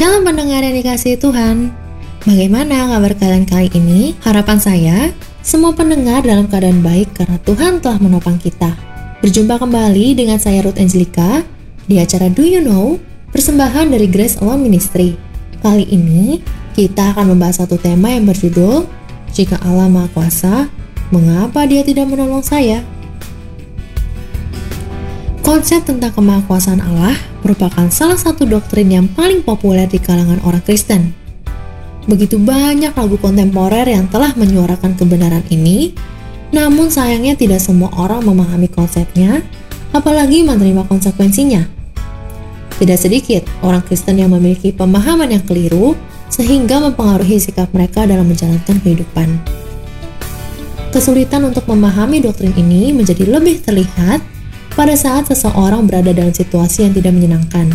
Shalom pendengar yang dikasihi Tuhan. Bagaimana kabar kalian kali ini? Harapan saya, semua pendengar dalam keadaan baik karena Tuhan telah menopang kita. Berjumpa kembali dengan saya Ruth Angelica di acara Do You Know? Persembahan dari Grace Alone Ministry. Kali ini kita akan membahas satu tema yang berjudul Jika Allah Maha Kuasa, mengapa Dia tidak menolong saya? Konsep tentang kemahakuasaan Allah merupakan salah satu doktrin yang paling populer di kalangan orang Kristen. Begitu banyak lagu kontemporer yang telah menyuarakan kebenaran ini, namun sayangnya tidak semua orang memahami konsepnya, apalagi menerima konsekuensinya. Tidak sedikit orang Kristen yang memiliki pemahaman yang keliru, sehingga mempengaruhi sikap mereka dalam menjalankan kehidupan. Kesulitan untuk memahami doktrin ini menjadi lebih terlihat pada saat seseorang berada dalam situasi yang tidak menyenangkan.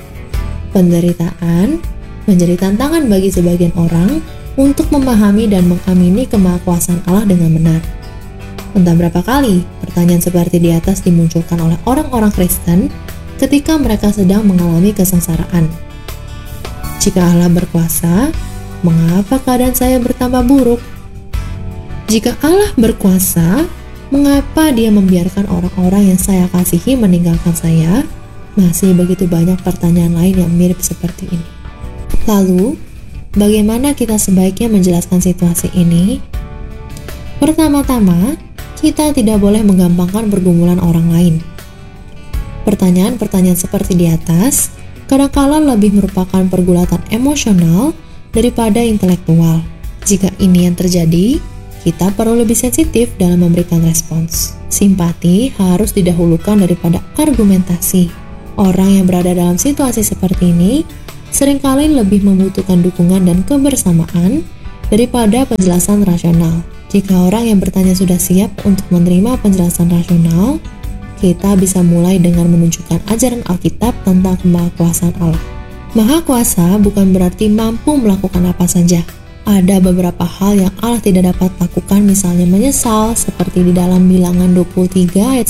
Penderitaan menjadi tantangan bagi sebagian orang untuk memahami dan mengamini kemahakuasaan Allah dengan benar. Entah berapa kali pertanyaan seperti di atas dimunculkan oleh orang-orang Kristen ketika mereka sedang mengalami kesengsaraan. Jika Allah berkuasa, mengapa keadaan saya bertambah buruk? Jika Allah berkuasa, mengapa Dia membiarkan orang-orang yang saya kasihi meninggalkan saya? Masih begitu banyak pertanyaan lain yang mirip seperti ini. Lalu, bagaimana kita sebaiknya menjelaskan situasi ini? Pertama-tama, kita tidak boleh menggampangkan pergumulan orang lain. Pertanyaan-pertanyaan seperti di atas kadang-kala lebih merupakan pergulatan emosional daripada intelektual. Jika ini yang terjadi, kita perlu lebih sensitif dalam memberikan respons. Simpati harus didahulukan daripada argumentasi. Orang yang berada dalam situasi seperti ini seringkali lebih membutuhkan dukungan dan kebersamaan daripada penjelasan rasional. Jika orang yang bertanya sudah siap untuk menerima penjelasan rasional, kita bisa mulai dengan menunjukkan ajaran Alkitab tentang kemahakuasaan Allah. Maha kuasa bukan berarti mampu melakukan apa saja. Ada beberapa hal yang Allah tidak dapat lakukan, misalnya menyesal seperti di dalam Bilangan 23 ayat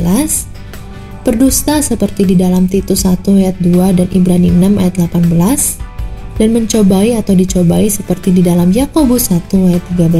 19, berdusta seperti di dalam Titus 1 ayat 2 dan Ibrani 6 ayat 18, dan mencobai atau dicobai seperti di dalam Yakobus 1 ayat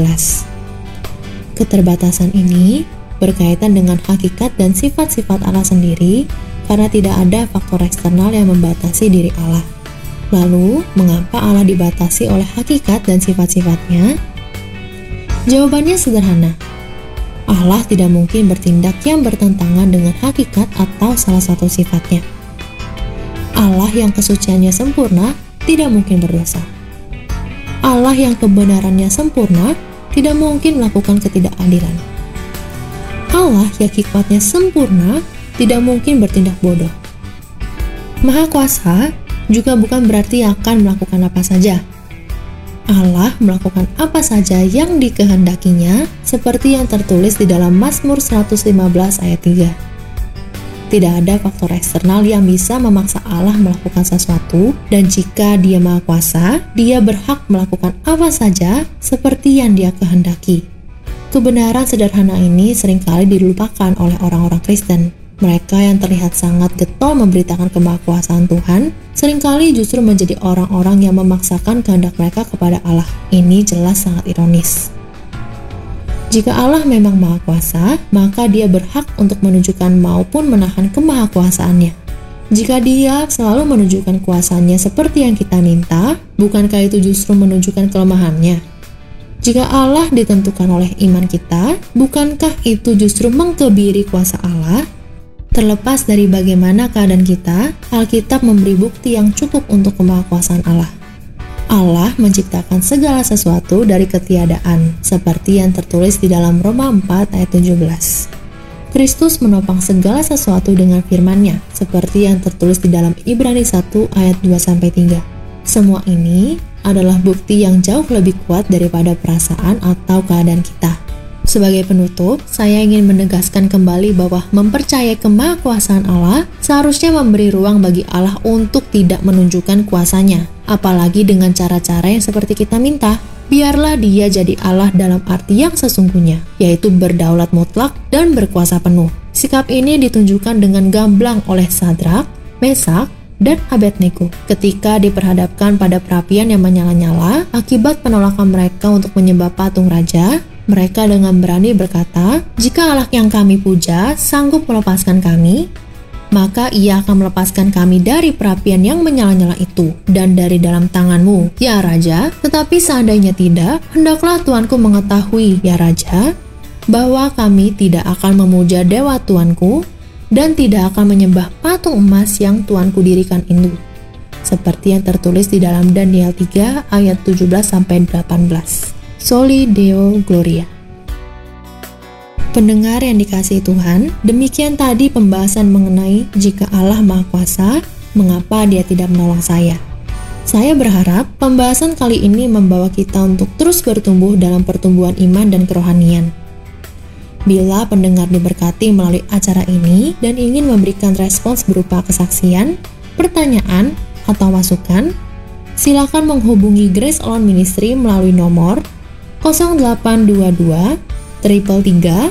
13. Keterbatasan ini berkaitan dengan hakikat dan sifat-sifat Allah sendiri karena tidak ada faktor eksternal yang membatasi diri Allah. Lalu, mengapa Allah dibatasi oleh hakikat dan sifat-sifatnya? Jawabannya sederhana. Allah tidak mungkin bertindak yang bertentangan dengan hakikat atau salah satu sifatnya. Allah yang kesuciannya sempurna tidak mungkin berdosa. Allah yang kebenarannya sempurna tidak mungkin melakukan ketidakadilan. Allah yang hikmatnya sempurna tidak mungkin bertindak bodoh. Maha kuasa juga bukan berarti akan melakukan apa saja. Allah melakukan apa saja yang dikehendakinya, seperti yang tertulis di dalam Mazmur 115 ayat 3. Tidak ada faktor eksternal yang bisa memaksa Allah melakukan sesuatu, dan jika Dia Maha Kuasa, Dia berhak melakukan apa saja seperti yang Dia kehendaki. Kebenaran sederhana ini seringkali dilupakan oleh orang-orang Kristen. Mereka yang terlihat sangat getol memberitakan kemahakuasaan Tuhan, seringkali justru menjadi orang-orang yang memaksakan kehendak mereka kepada Allah. Ini jelas sangat ironis. Jika Allah memang Maha Kuasa, maka Dia berhak untuk menunjukkan maupun menahan kemahakuasaannya. Jika Dia selalu menunjukkan kuasanya seperti yang kita minta, bukankah itu justru menunjukkan kelemahannya? Jika Allah ditentukan oleh iman kita, bukankah itu justru mengkebiri kuasa Allah? Terlepas dari bagaimana keadaan kita, Alkitab memberi bukti yang cukup untuk kemahakuasaan Allah. Allah menciptakan segala sesuatu dari ketiadaan, seperti yang tertulis di dalam Roma 4 ayat 17. Kristus menopang segala sesuatu dengan firman-Nya, seperti yang tertulis di dalam Ibrani 1 ayat 2-3. Semua ini adalah bukti yang jauh lebih kuat daripada perasaan atau keadaan kita. Sebagai penutup, saya ingin menegaskan kembali bahwa mempercayai kemahakuasaan Allah seharusnya memberi ruang bagi Allah untuk tidak menunjukkan kuasanya, apalagi dengan cara-cara yang seperti kita minta. Biarlah Dia jadi Allah dalam arti yang sesungguhnya, yaitu berdaulat mutlak dan berkuasa penuh. Sikap ini ditunjukkan dengan gamblang oleh Sadrak, Mesak, dan Abednego ketika diperhadapkan pada perapian yang menyala-nyala akibat penolakan mereka untuk menyembah patung raja. Mereka dengan berani berkata, "Jika Allah yang kami puja sanggup melepaskan kami, maka ia akan melepaskan kami dari perapian yang menyala-nyala itu dan dari dalam tanganmu, ya Raja. Tetapi seandainya tidak, hendaklah Tuanku mengetahui, ya Raja, bahwa kami tidak akan memuja dewa Tuanku dan tidak akan menyembah patung emas yang Tuanku dirikan itu." Seperti yang tertulis di dalam Daniel 3 ayat 17-18. Soli Deo Gloria. Pendengar yang dikasihi Tuhan, demikian tadi pembahasan mengenai jika Allah Maha Kuasa, mengapa Dia tidak menolong saya. Saya berharap pembahasan kali ini membawa kita untuk terus bertumbuh dalam pertumbuhan iman dan kerohanian. Bila pendengar diberkati melalui acara ini dan ingin memberikan respons berupa kesaksian, pertanyaan, atau masukan, silakan menghubungi Grace Alone Ministry melalui nomor 0822 333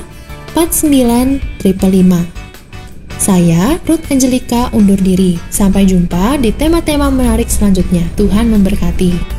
4955. Saya, Ruth Angelica, undur diri. Sampai jumpa di tema-tema menarik selanjutnya. Tuhan memberkati.